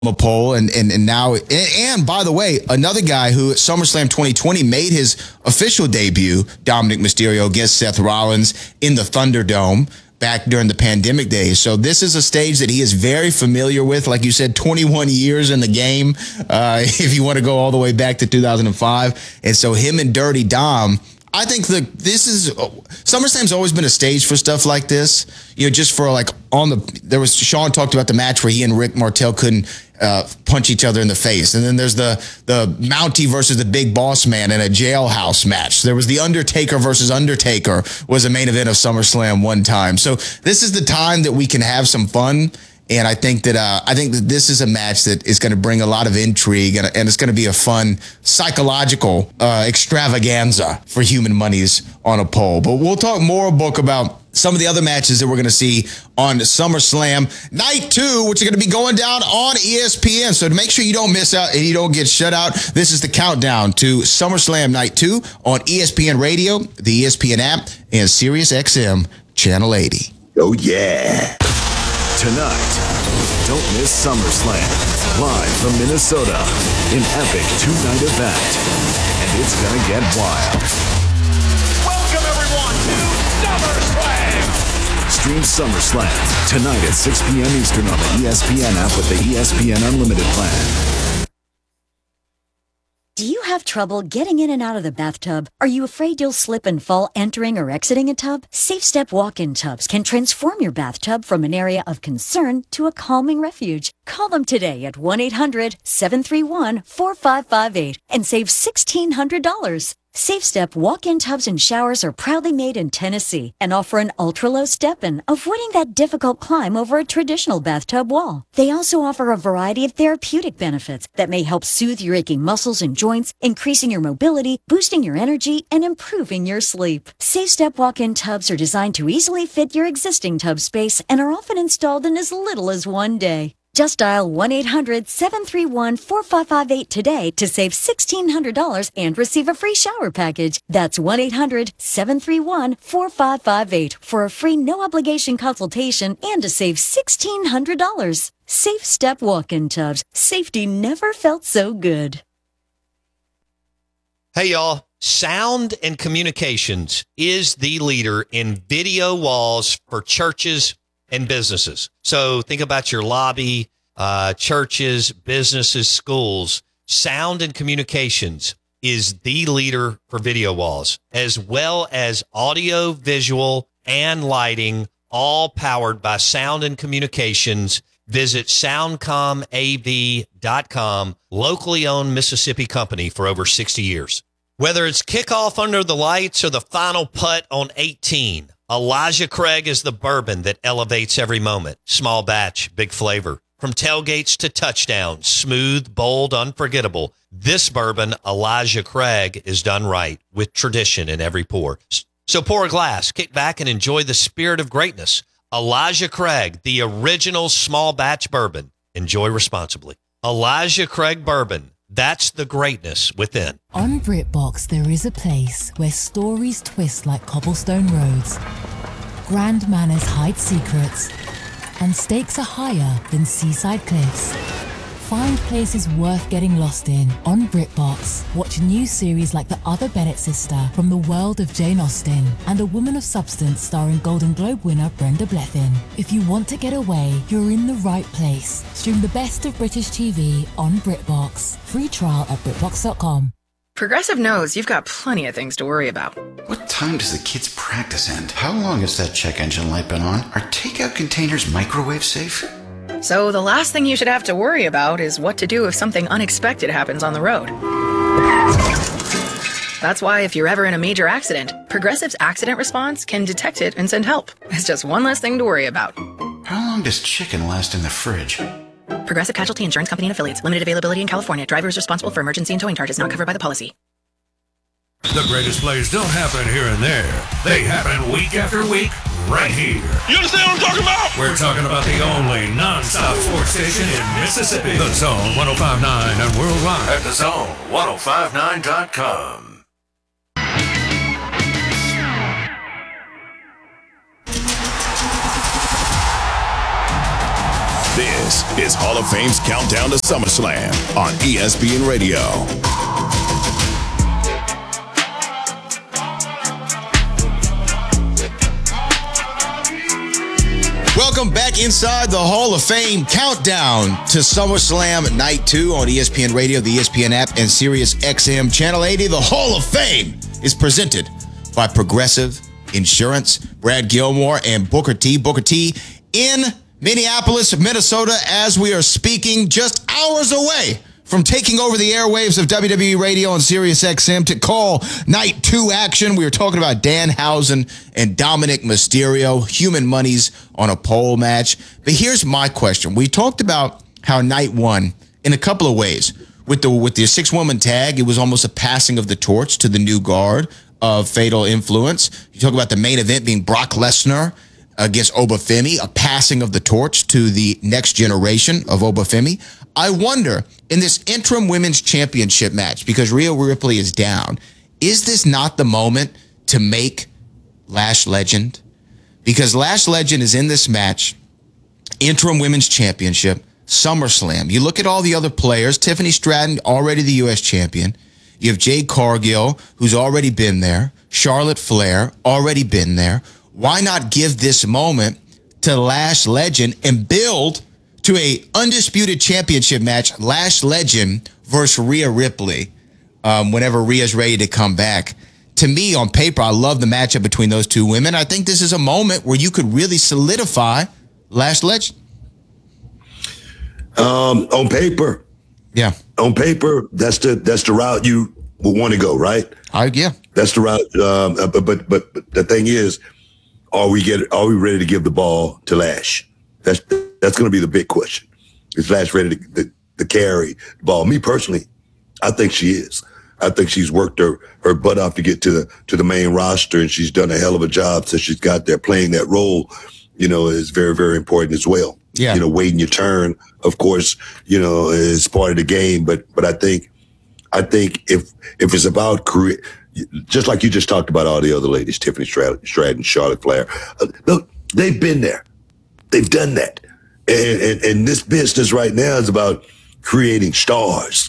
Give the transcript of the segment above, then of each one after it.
a poll, and now, and by the way, another guy who at SummerSlam 2020 made his official debut, Dominic Mysterio, against Seth Rollins in the Thunderdome back during the pandemic days. So this is a stage that he is very familiar with. Like you said, 21 years in the game, if you want to go all the way back to 2005. And so him and Dirty Dom, I think SummerSlam's always been a stage for stuff like this. Just for Sean talked about the match where he and Rick Martel couldn't punch each other in the face. And then there's the Mountie versus the Big Boss Man in a jailhouse match. There was the Undertaker versus Undertaker was a main event of SummerSlam one time. So this is the time that we can have some fun. And I think that this is a match that is going to bring a lot of intrigue, and it's going to be a fun psychological extravaganza for Human Monies on a poll. But we'll talk more about some of the other matches that we're going to see on SummerSlam Night 2, which are going to be going down on ESPN. So to make sure you don't miss out and you don't get shut out, this is the countdown to SummerSlam Night 2 on ESPN Radio, the ESPN app, and SiriusXM Channel 80. Oh, yeah. Tonight, don't miss SummerSlam, live from Minnesota, an epic two-night event, and it's gonna get wild. Welcome everyone to SummerSlam! Stream SummerSlam tonight at 6 p.m. Eastern on the ESPN app with the ESPN Unlimited plan. Do you have trouble getting in and out of the bathtub? Are you afraid you'll slip and fall entering or exiting a tub? Safe Step walk-in tubs can transform your bathtub from an area of concern to a calming refuge. Call them today at 1-800-731-4558 and save $1,600. Safe Step walk-in tubs and showers are proudly made in Tennessee and offer an ultra-low step-in, avoiding that difficult climb over a traditional bathtub wall. They also offer a variety of therapeutic benefits that may help soothe your aching muscles and joints, increasing your mobility, boosting your energy, and improving your sleep. Safe Step walk-in tubs are designed to easily fit your existing tub space and are often installed in as little as one day. Just dial 1-800-731-4558 today to save $1,600 and receive a free shower package. That's 1-800-731-4558 for a free no-obligation consultation and to save $1,600. Safe Step walk-in tubs. Safety never felt so good. Hey, y'all. Sound and Communications is the leader in video walls for churches and businesses. So think about your lobby, churches, businesses, schools. Sound and Communications is the leader for video walls, as well as audio, visual, and lighting, all powered by Sound and Communications. Visit soundcomav.com, locally owned Mississippi company for over 60 years. Whether it's kickoff under the lights or the final putt on 18, Elijah Craig is the bourbon that elevates every moment. Small batch, big flavor. From tailgates to touchdowns, smooth, bold, unforgettable. This bourbon, Elijah Craig, is done right with tradition in every pour. So pour a glass, kick back, and enjoy the spirit of greatness. Elijah Craig, the original small batch bourbon. Enjoy responsibly. Elijah Craig Bourbon. That's the greatness within. On BritBox, there is a place where stories twist like cobblestone roads, grand manners hide secrets, and stakes are higher than seaside cliffs. Find places worth getting lost in on BritBox. Watch new series like The Other Bennett Sister from the world of Jane Austen and A Woman of Substance starring Golden Globe winner Brenda Blethyn. If you want to get away, you're in the right place. Stream the best of British TV on BritBox. Free trial at BritBox.com. Progressive knows you've got plenty of things to worry about. What time does the kids' practice end? How long has that check engine light been on? Are takeout containers microwave safe? So the last thing you should have to worry about is what to do if something unexpected happens on the road. That's why if you're ever in a major accident, Progressive's accident response can detect it and send help. It's just one less thing to worry about. How long does chicken last in the fridge? Progressive Casualty Insurance Company and Affiliates. Limited availability in California. Driver is responsible for emergency and towing charges not covered by the policy. The greatest plays don't happen here and there. They happen week after week, right here. You understand what I'm talking about? We're talking about the only non-stop sports station in Mississippi. The Zone 105.9 and worldwide at thezone1059.com. This This is Hall of Fame's Countdown to SummerSlam on ESPN Radio. Welcome back inside the Hall of Fame countdown to SummerSlam Night 2 on ESPN Radio, the ESPN app, and Sirius XM Channel 80. The Hall of Fame is presented by Progressive Insurance. Brad Gilmore and Booker T. Booker T in Minneapolis, Minnesota, as we are speaking, just hours away from taking over the airwaves of WWE Radio and Sirius XM to call Night 2 action. We were talking about Danhausen and Dominic Mysterio, human monies on a pole match. But here's my question. We talked about how Night 1, in a couple of ways, with the 6-woman tag, it was almost a passing of the torch to the new guard of Fatal Influence. You talk about the main event being Brock Lesnar against Obafemi, a passing of the torch to the next generation of Obafemi. I wonder, in this interim women's championship match, because Rhea Ripley is down, is this not the moment to make Lash Legend? Because Lash Legend is in this match, interim women's championship, SummerSlam. You look at all the other players, Tiffany Stratton, already the U.S. champion. You have Jade Cargill, who's already been there. Charlotte Flair, already been there. Why not give this moment to Lash Legend and build to a undisputed championship match, Lash Legend versus Rhea Ripley, whenever Rhea's ready to come back? To me, on paper, I love the matchup between those two women. I think this is a moment where you could really solidify Lash Legend. On paper. Yeah. On paper, that's the route you would want to go, right? Yeah. That's the route. But the thing is, are we ready to give the ball to Lash? That's going to be the big question. Is Lash ready to carry the ball? Me personally, I think she is. I think she's worked her butt off to get to the main roster, and she's done a hell of a job since she's got there. Playing that role, is very, very important as well. Yeah. Waiting your turn, of course, is part of the game. But I think if it's about career, just like you just talked about all the other ladies, Tiffany Stratton, Charlotte Flair, look, they've been there. They've done that. And this business right now is about creating stars,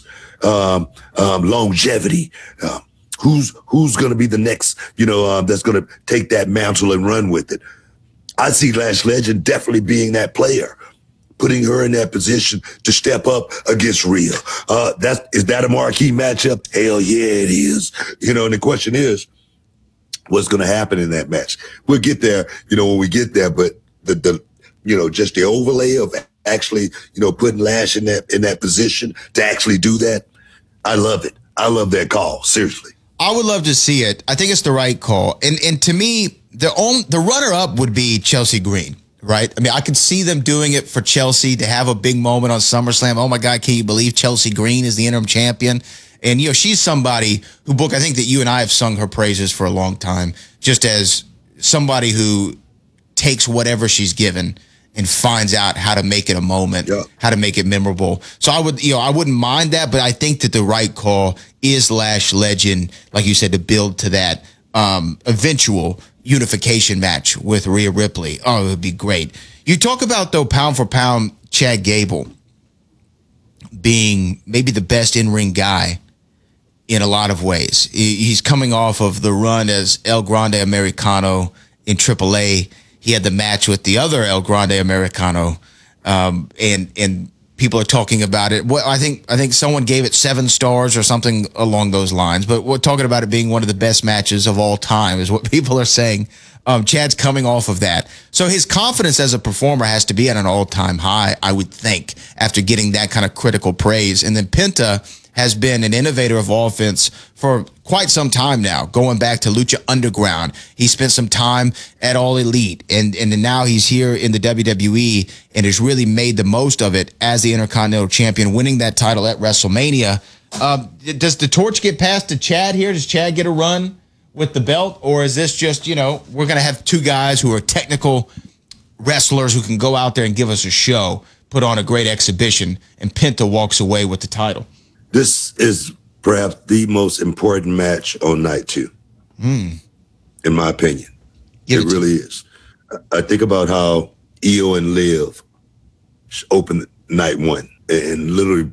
longevity. Who's going to be the next, that's going to take that mantle and run with it? I see Lash Legend definitely being that player, putting her in that position to step up against Rhea. Is that a marquee matchup? Hell yeah, it is. And the question is, what's going to happen in that match? We'll get there, when we get there, but just the overlay of actually, putting Lash in that position to actually do that. I love it. I love that call. Seriously. I would love to see it. I think it's the right call. And to me, the runner-up would be Chelsea Green, right? I mean, I could see them doing it for Chelsea to have a big moment on SummerSlam. Oh, my God, can you believe Chelsea Green is the interim champion? And, she's somebody who, Book, I think that you and I have sung her praises for a long time, just as somebody who takes whatever she's given and finds out how to make it a moment, how to make it memorable. So I wouldn't mind that, but I think that the right call is Lash Legend, like you said, to build to that eventual unification match with Rhea Ripley. Oh, it would be great. You talk about, though, pound for pound, Chad Gable being maybe the best in-ring guy in a lot of ways. He's coming off of the run as El Grande Americano in AAA. He had the match with the other El Grande Americano, and people are talking about it. Well, I think someone gave it 7 stars or something along those lines. But we're talking about it being one of the best matches of all time, is what people are saying. Chad's coming off of that, so his confidence as a performer has to be at an all-time high, I would think, after getting that kind of critical praise. And then Penta has been an innovator of offense for quite some time now, going back to Lucha Underground. He spent some time at All Elite, and now he's here in the WWE and has really made the most of it as the Intercontinental Champion, winning that title at WrestleMania. Does the torch get passed to Chad here? Does Chad get a run with the belt? Or is this just, we're going to have 2 guys who are technical wrestlers who can go out there and give us a show, put on a great exhibition, and Penta walks away with the title? This is perhaps the most important match on night 2, in my opinion. It really is. I think about how Io and Liv opened night one and literally